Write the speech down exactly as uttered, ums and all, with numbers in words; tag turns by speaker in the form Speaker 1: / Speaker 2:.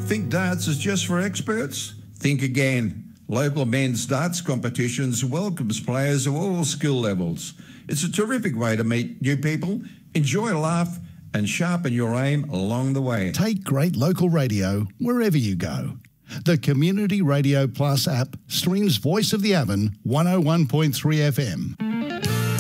Speaker 1: Think darts is just for experts? Think again. Local men's darts competitions welcomes players of all skill levels. It's a terrific way to meet new people, enjoy a laugh, and sharpen your aim along the way.
Speaker 2: Take great local radio wherever you go. The Community Radio Plus app streams Voice of the Avon one oh one point three F M.